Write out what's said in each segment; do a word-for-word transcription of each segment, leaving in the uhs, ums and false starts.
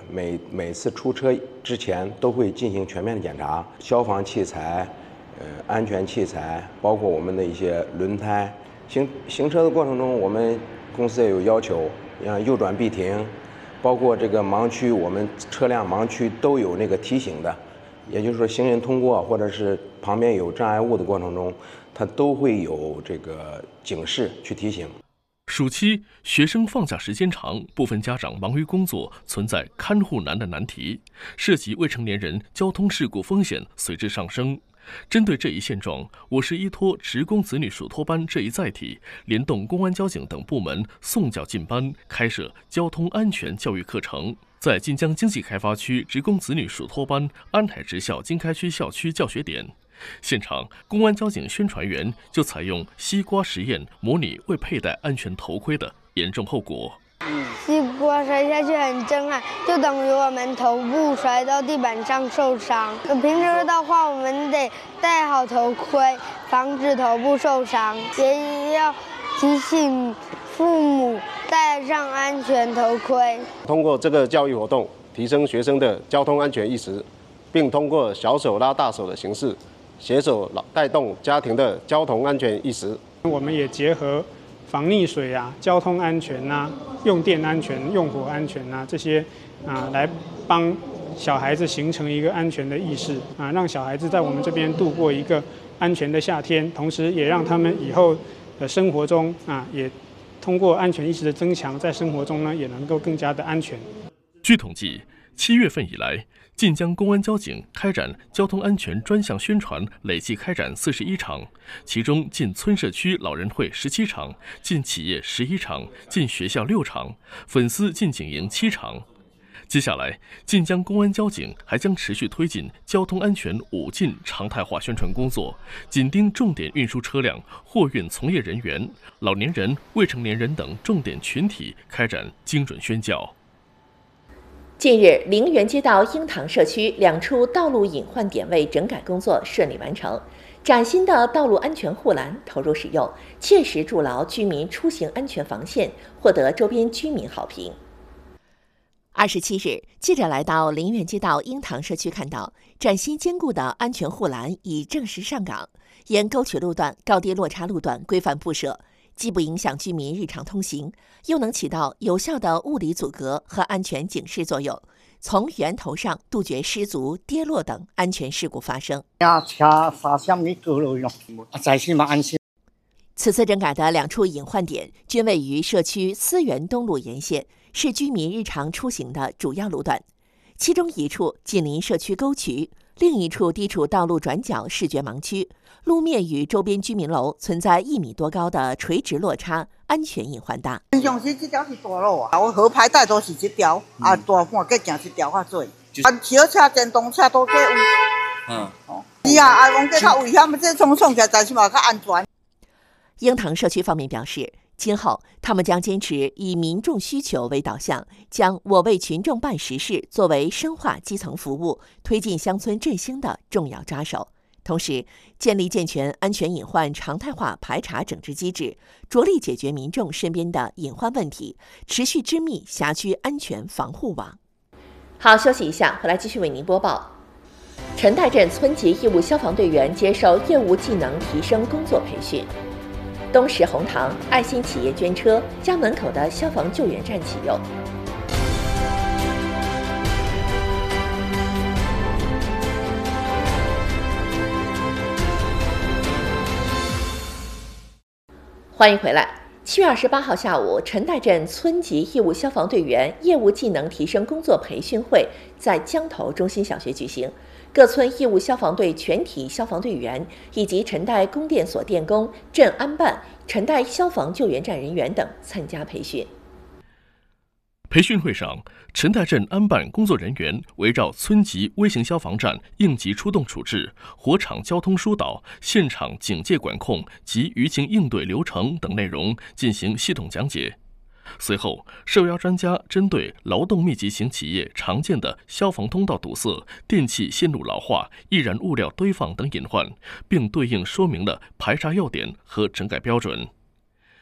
每每次出车之前都会进行全面的检查，消防器材、呃安全器材，包括我们的一些轮胎。行行车的过程中，我们公司也有要求，像右转必停，包括这个盲区，我们车辆盲区都有那个提醒的，也就是说行人通过或者是旁边有障碍物的过程中，它都会有这个警示去提醒。 暑期学生放假时间长，部分家长忙于工作，存在看护难的难题，涉及未成年人交通事故风险随之上升。针对这一现状，我市依托职工子女属托班这一载体，联动公安交警等部门送教进班，开设交通安全教育课程。在晋江经济开发区职工子女属托班安海职校经开区校区教学点，现场公安交警宣传员就采用西瓜实验模拟未佩戴安全头盔的严重后果。 西瓜摔下去很震撼，就等于我们头部摔到地板上受伤。平时的话，我们得戴好头盔，防止头部受伤，也要提醒父母戴上安全头盔。 通过这个教育活动，提升学生的交通安全意识，并通过小手拉大手的形式，携手带动家庭的交通安全意识。 我们也结合防溺水啊、交通安全啊、用电安全、用火安全啊这些啊，来帮小孩子形成一个安全的意识啊，让小孩子在我们这边度过一个安全的夏天，同时也让他们以后的生活中啊，也通过安全意识的增强，在生活中呢也能够更加的安全。 据统计，七月份以来，晋江公安交警开展交通安全专项宣传累计开展四十一场，其中进村社区老人会十七场，进企业十一场，进学校六场，粉丝进警营七场。接下来，晋江公安交警还将持续推进交通安全五禁常态化宣传工作，紧盯重点运输车辆、货运从业人员、老年人、未成年人等重点群体开展精准宣教。 近日，陵园街道鹰塘社区两处道路隐患点位整改工作顺利完成，崭新的道路安全护栏投入使用，切实筑牢居民出行安全防线，获得周边居民好评。二十七日，记者来到陵园街道鹰塘社区，看到崭新坚固的安全护栏已正式上岗，沿沟渠路段、高低落差路段规范布设，既不影响居民日常通行，又能起到有效的物理阻隔和安全警示作用，从源头上杜绝失足、跌落等安全事故发生。此次整改的两处隐患点均位于社区思源东路沿线，是居民日常出行的主要路段。其中一处紧邻社区沟渠，另一处地处道路转角视觉盲区，路面与周边居民楼存在一米多高的垂直落差，安全隐患大。 平常时这条是大路啊，我河牌带都是这条，啊，大半计行这条较多。啊，小车、电动车都计有。嗯。哦。是啊，啊，讲计较危险，这冲冲起来，但是嘛较安全。 鹰塘社区方面表示，今后他们将坚持以民众需求为导向，将我为群众办实事作为深化基层服务、推进乡村振兴的重要抓手。同时，建立健全安全隐患常态化排查整治机制，着力解决民众身边的隐患问题，持续织密辖区安全防护网。好，休息一下，回来继续为您播报。陈岱镇村级义务消防队员接受业务技能提升工作培训。东石红塘爱心企业捐车，家门口的消防救援站启用。欢迎回来。七月二十八号下午，陈岱镇村级义务消防队员业务技能提升工作培训会在江头中心小学举行。各村义务消防队全体消防队员以及陈岱供电所电工、镇安办、陈岱消防救援站人员等参加培训。 培训会上，陈岱镇安办工作人员围绕村级微型消防站应急出动处置、火场交通疏导、现场警戒管控及舆情应对流程等内容进行系统讲解。随后，受邀专家针对劳动密集型企业常见的消防通道堵塞、电气线路老化、易燃物料堆放等隐患，并对应说明了排查要点和整改标准。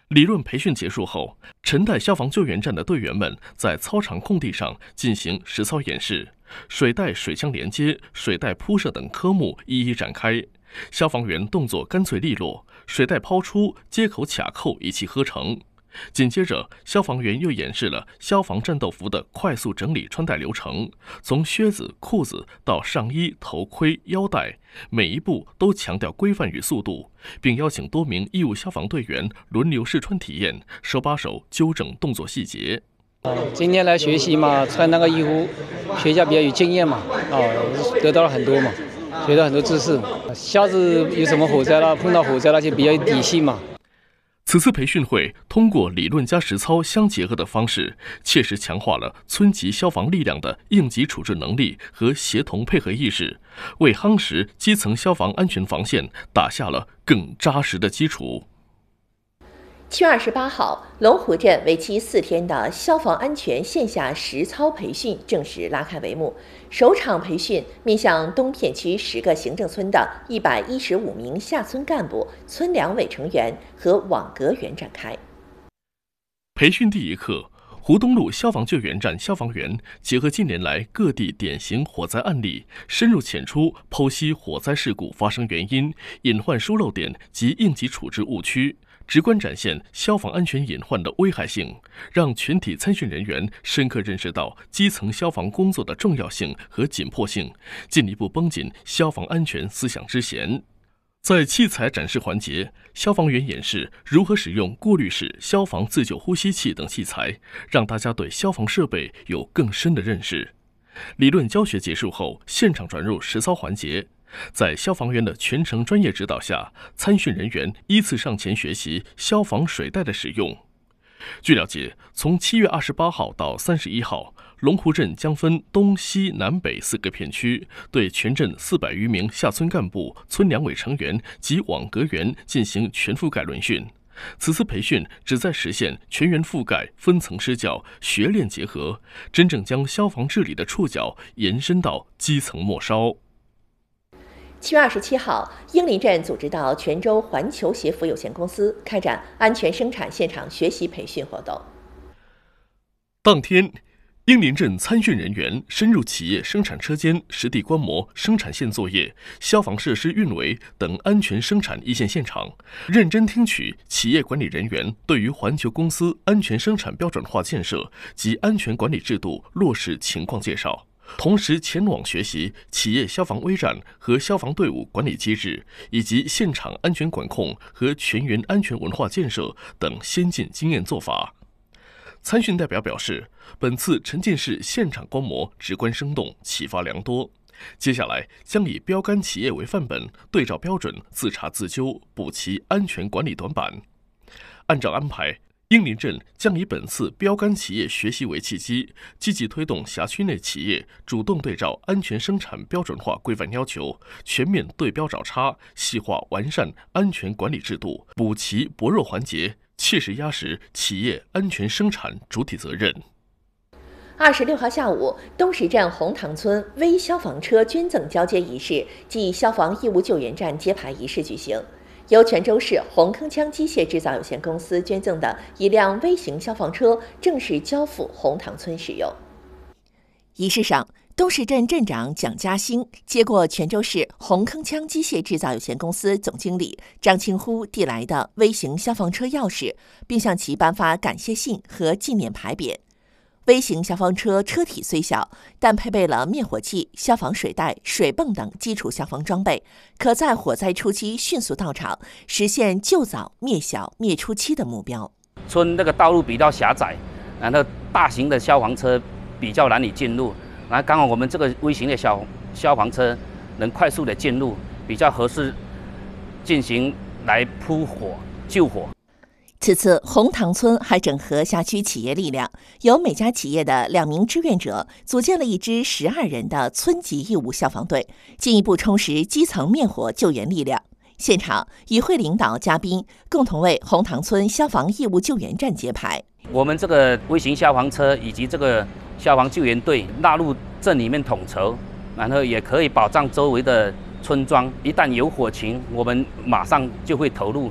理论培训结束后，陈代消防救援站的队员们在操场空地上进行实操演示，水带、水枪连接、水带铺设等科目一一展开。消防员动作干脆利落，水带抛出、接口卡扣一气呵成。紧接着，消防员又演示了消防战斗服的快速整理穿戴流程，从靴子、裤子到上衣、头盔、腰带，每一步都强调规范与速度，并邀请多名义务消防队员轮流试穿体验，手把手纠正动作细节。 今天来学习嘛，穿那个衣服，学一下比较有经验嘛，哦，得到了很多嘛，学到很多知识。下次有什么火灾了，碰到火灾了就比较有底气嘛。 此次培训会通过理论加实操相结合的方式，切实强化了村级消防力量的应急处置能力和协同配合意识，为夯实基层消防安全防线打下了更扎实的基础。 七月二十八号，龙湖镇为期四天的消防安全线下实操培训正式拉开帷幕。首场培训面向东片区十个行政村的一百一十五名下村干部、村两委成员和网格员展开。 培训第一课，湖东路消防救援站消防员结合近年来各地典型火灾案例，深入浅出剖析火灾事故发生原因、隐患疏漏点及应急处置误区，直观展现消防安全隐患的危害性，让全体参训人员深刻认识到基层消防工作的重要性和紧迫性，进一步绷紧消防安全思想之弦。在器材展示环节，消防员演示如何使用过滤式消防自救呼吸器等器材，让大家对消防设备有更深的认识。理论教学结束后，现场转入实操环节。在消防员的全程专业指导下，参训人员依次上前学习消防水带的使用。据了解，从七月二十八号到三十一号，龙湖镇将分东西南北四个片区，对全镇四百余名下村干部、村两委成员及网格员进行全覆盖轮训。此次培训旨在实现全员覆盖、分层施教、学练结合，真正将消防治理的触角延伸到基层末梢。 七月二十七号，英林镇组织到泉州环球协福有限公司开展安全生产现场学习培训活动。 当天，英林镇参训人员深入企业生产车间实地观摩生产线作业、消防设施运维等安全生产一线现场，认真听取企业管理人员对于环球公司安全生产标准化建设及安全管理制度落实情况介绍。同时前往学习企业消防危战和消防队伍管理机制，以及现场安全管控和全员安全文化建设等先进经验做法。参训代表表示，本次沉浸式现场观摩直观生动，启发良多。接下来将以标杆企业为范本，对照标准自查自纠，补齐安全管理短板。按照安排，英林镇将以本次标杆企业学习为契机，积极推动辖区内企业主动对照安全生产标准化规范要求，全面对标找差，细化完善安全管理制度，补齐薄弱环节，切实压实企业安全生产主体责任。 二十六号下午，东石镇红塘村微消防车捐赠交接仪式暨消防义务救援站揭牌仪式举行。由泉州市红铿锵机械制造有限公司捐赠的一辆微型消防车正式交付红塘村使用。仪式上，东石镇镇长蒋嘉兴接过泉州市红铿锵机械制造有限公司总经理张清呼递来的微型消防车钥匙，并向其颁发感谢信和纪念牌匾。微型消防车车体虽小，但配备了灭火器、消防水带、水泵等基础消防装备，可在火灾初期迅速到场，实现救早、灭小、灭初期的目标。 村那个道路比较狭窄，然后大型的消防车比较难以进入，然后刚好我们这个微型的消消防车能快速的进入，比较合适进行来扑火、救火。 此次红塘村还整合辖区企业力量，由每家企业的两名志愿者组建了一支十二人的村级义务消防队，进一步充实基层灭火救援力量。现场，与会领导嘉宾共同为红塘村消防义务救援站揭牌。 我们这个微型消防车以及这个消防救援队纳入镇里面统筹，然后也可以保障周围的村庄，一旦有火情，我们马上就会投入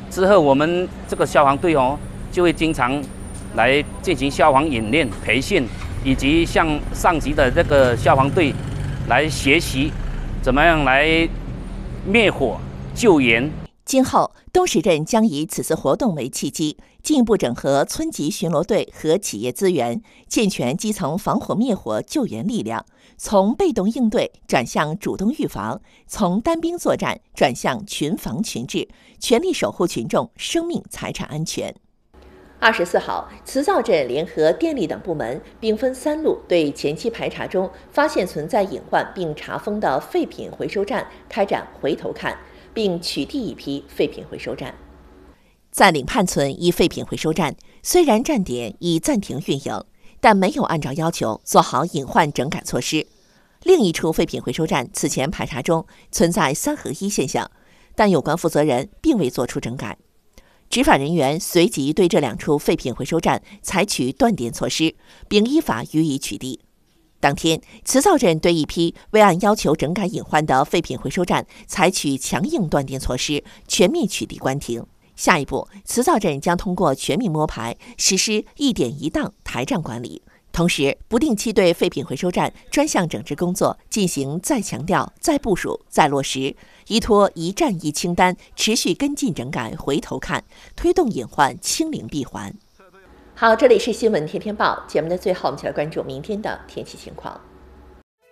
之后我们这个消防队哦，就会经常来进行消防演练、培训，以及向上级的这个消防队来学习怎么样来灭火救援。 今后，东石镇将以此次活动为契机，进一步整合村级巡逻队和企业资源，健全基层防火灭火救援力量，从被动应对转向主动预防，从单兵作战转向群防群治，全力守护群众生命财产安全。二十四号，慈灶镇联合电力等部门兵分三路，对前期排查中发现存在隐患并查封的废品回收站开展回头看，并取缔一批废品回收站。在岭畔村一废品回收站，虽然站点已暂停运营，但没有按照要求做好隐患整改措施。另一处废品回收站此前排查中存在三合一现象，但有关负责人并未作出整改。执法人员随即对这两处废品回收站采取断电措施，并依法予以取缔。当天，慈灶镇对一批未按要求整改隐患的废品回收站采取强硬断电措施，全面取缔关停。下一步，慈灶镇将通过全民摸排，实施一点一档台站管理，同时不定期对废品回收站专项整治工作进行再强调、再部署、再落实，依托一站一清单，持续跟进整改，回头看，推动隐患清零闭环。好，这里是新闻天天报节目的最后，我们一起来关注明天的天气情况。